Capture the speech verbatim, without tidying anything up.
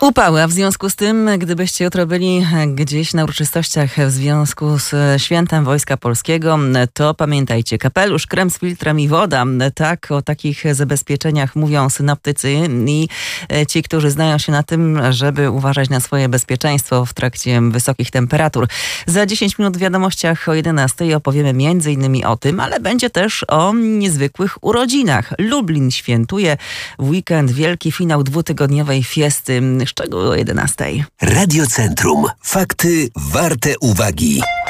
Upały, a w związku z tym, gdybyście jutro byli gdzieś na uroczystościach w związku z Świętem Wojska Polskiego, to pamiętajcie, kapelusz, krem z filtrem i woda. Tak, o takich zabezpieczeniach mówią synoptycy i ci, którzy znają się na tym, żeby uważać na swoje bezpieczeństwo w trakcie wysokich temperatur. Za dziesięć minut w wiadomościach o jedenastej opowiemy między innymi o tym, ale będzie też o niezwykłych urodzinach. Lublin świętuje w weekend wielki finał dwutygodniowej fiesty. Szczegóły o jedenastej. Radio Centrum. Fakty warte uwagi.